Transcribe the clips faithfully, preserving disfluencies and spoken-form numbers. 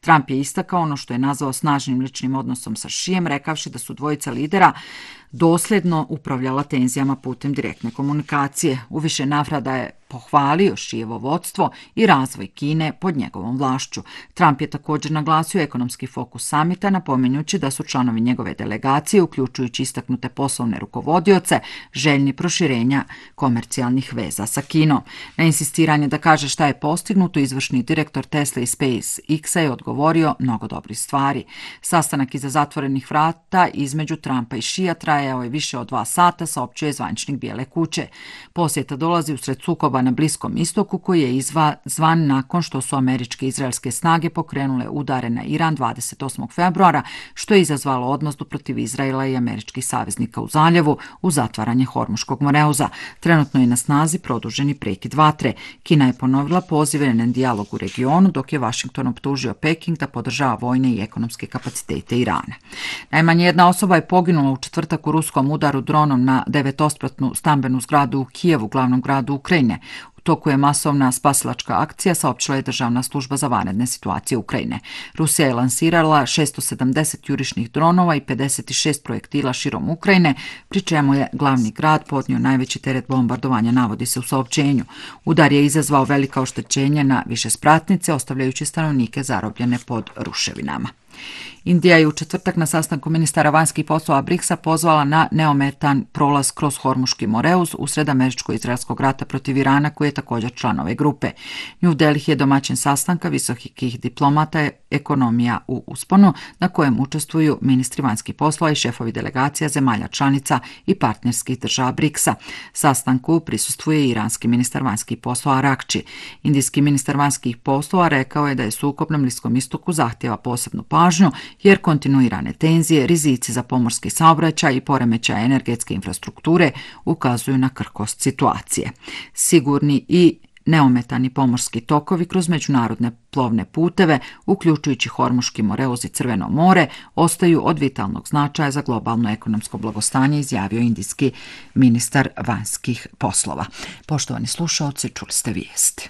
Trump je istakao ono što je nazvao snažnim ličnim odnosom sa Šijem, rekavši da su dvojica lidera dosljedno upravljala tenzijama putem direktne komunikacije. U više navrata je pohvalio Šijevo vodstvo i razvoj Kine pod njegovom vlašću. Trump je također naglasio ekonomski fokus samita, napominjući da su članovi njegove delegacije, uključujući istaknute poslovne rukovodioce, željni proširenja komercijalnih veza sa Kinom. Na insistiranje da kaže šta je postignuto, izvršni direktor Tesla i SpaceX je odgovorio mnogo dobrih stvari. Sastanak iza zatvorenih vrata između Trumpa i Šija trajao je više od dva sata, saopćio je zvaničnik Bijele kuće. Posjeta dolazi usred sukoba na Bliskom istoku koji je izazvan nakon što su američke i izraelske snage pokrenule udare na Iran dvadeset osmog februara, što je izazvalo odmazdu protiv Izraela i američkih saveznika u zaljevu u zatvaranje Hormuškog moreuza. Trenutno je na snazi produženi prekid vatre. Kina je ponovila pozive na dijalog u regionu, dok je Washington optužio Peking da podržava vojne i ekonomske kapacitete Irana. Najmanje jedna osoba je poginula u četvrtak u ruskom udaru dronom na devetospratnu stambenu zgradu u Kijevu, glavnom gradu Ukrajine. U toku je masovna spasilačka akcija, saopćila je Državna služba za vanredne situacije Ukrajine. Rusija je lansirala šesto sedamdeset jurišnih dronova i pedeset šest projektila širom Ukrajine, pri čemu je glavni grad podnio najveći teret bombardovanja, navodi se u saopćenju. Udar je izazvao velika oštećenja na više spratnice, ostavljajući stanovnike zarobljene pod ruševinama. Indija je u četvrtak na sastanku ministara vanjskih poslova briksa pozvala na neometan prolaz kroz Hormuški moreuz usred američko-izraelskog rata protiv Irana, koji je također član ove grupe. New Delhi je domaćin sastanka visokih diplomata ekonomija u usponu, na kojem učestvuju ministri vanjskih poslova i šefovi delegacija zemalja članica i partnerskih država briksa. Sastanku prisustvuje i iranski ministar vanjskih poslova Arakči. Indijski ministar vanjskih poslova rekao je da je sukob na Bliskom istoku zahtjeva posebnu pažnju, jer kontinuirane tenzije, rizici za pomorski saobraćaj i poremećaj energetske infrastrukture ukazuju na krhkost situacije. Sigurni i neometani pomorski tokovi kroz međunarodne plovne puteve, uključujući Hormuški moreuz i Crveno more, ostaju od vitalnog značaja za globalno ekonomsko blagostanje, izjavio indijski ministar vanjskih poslova. Poštovani slušaoci, čuli ste vijesti.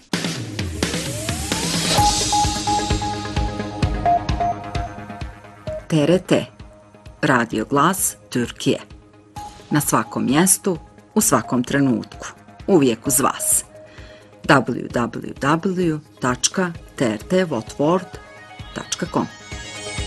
T R T, Radio Glas Türkiye. Na svakom mjestu, u svakom trenutku, uvijek uz vas. w w w tačka t r t votvord tačka com